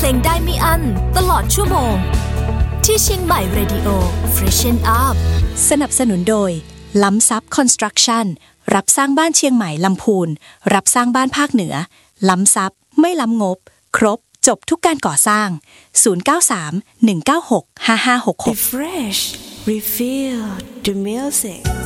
งได้ไม่อั้นตลอดชั่วโมงที่เชียงใหม่ Radio Freshen Up สนับสนุนโดยล้ำซับคอนสตรักชั่นรับสร้างบ้านเชียงใหม่ลำพูนรับสร้างบ้านภาคเหนือล้ำซับไม่ล้ำงบครบจบทุกการก่อสร้าง093 196 5566 Refresh Refill the music